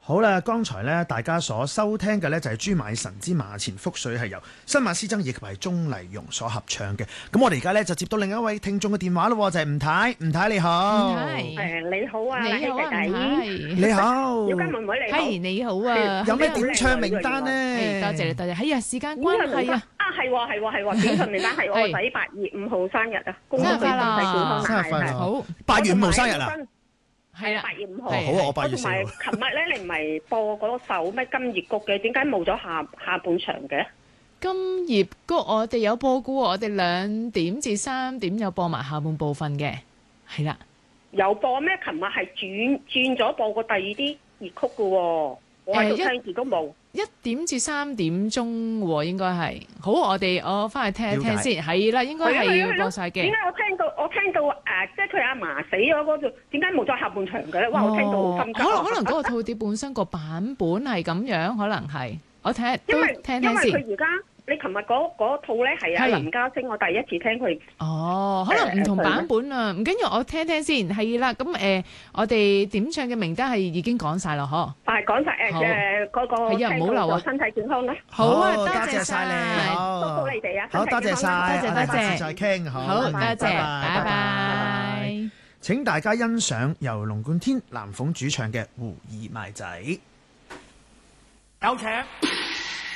好啦，剛才咧大家所收聽嘅咧就係朱買臣之馬前覆水，係由新馬師曾以及係鍾麗蓉所合唱嘅。咁我哋而家咧就接到另一位聽眾嘅電話咯，就係吳太。吳太你好。 吳太， 你好啊， 你好啊，吳太。 你好。 小金妹妹你好。 係你好啊。 有咩點唱名單呢？ 多謝你，多謝。係啊，時間關係啊。 係點唱名單係我個仔8月5號生日啊，恭喜佢身體健康。 生日快樂。 好 ，8月5號生日啊。 係啊，8月5號。 好啊，我8月4號。 同埋琴日咧，你唔係播嗰首咩金葉谷嘅？點解冇咗下半場嘅？ 金葉谷我哋有播過，我哋2點至3點有播埋下半部分嘅，係啦。 有播咩？琴日係轉咗播過第二啲粵曲嘅喎，我喺度聽住都冇。 1點至3點鐘喎，應該係。好，我翻去聽一聽先。係啦，應該係要播晒嘅。 點解我聽到即係佢阿嫲死咗嗰度，點解冇咗下半場嘅咧？哇！我聽到好心急。 可能嗰個套碟本身個版本係咁樣，可能係。我聽聽先。 因為佢而家你琴日嗰套咧係阿林家聲，我第一次聽佢。 哦，可能唔同版本啊，唔緊要，我聽聽先。係啦，咁我哋點唱嘅名單係已經講晒啦，嗬。 係講晒嗰個係啊，唔好漏啊， 身體健康啦。 好啊， 多謝晒你， 祝福你哋啊！ 好，多謝晒， 多謝。 下次再傾， 好，多謝，拜拜。 請大家欣賞由龍貫天、藍鳳主唱嘅《胡二賣仔》。 有請。